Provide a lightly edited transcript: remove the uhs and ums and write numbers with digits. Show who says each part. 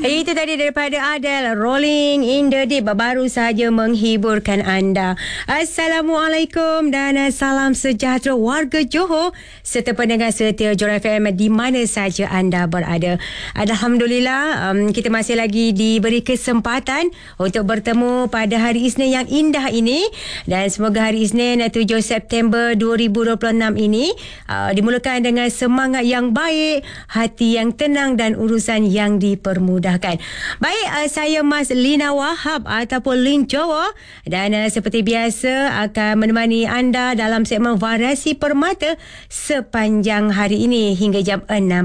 Speaker 1: Itu tadi daripada Adele, Rolling in the Deep, baru saja menghiburkan anda. Assalamualaikum dan salam sejahtera warga Johor serta pendengar setia Johor FM di mana saja anda berada. Alhamdulillah, kita masih lagi diberi kesempatan untuk bertemu pada hari Isnin yang indah ini, dan semoga hari Isnin 7 September 2026 ini dimulakan dengan semangat yang baik, hati yang tenang dan urusan yang dipermudahkan. Baik, saya Mas Lina Wahab ataupun Lin Jawa, dan seperti biasa akan menemani anda dalam segmen Variasi Permata sepanjang hari ini hingga jam 6